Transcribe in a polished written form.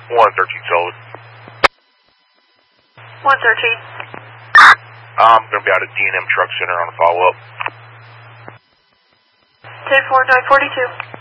113 solid. 113. I'm going to be out at D&M Truck Center on a follow-up. 10-4, 942.